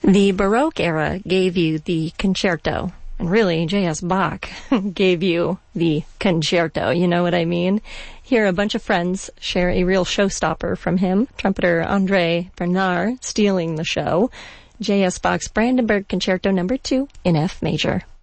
The Baroque era gave you the concerto, and really, J.S. Bach gave you the concerto, you know what I mean? Here, a bunch of friends share a real showstopper from him, trumpeter André Bernard stealing the show, J.S. Bach's Brandenburg Concerto No. 2 in F major.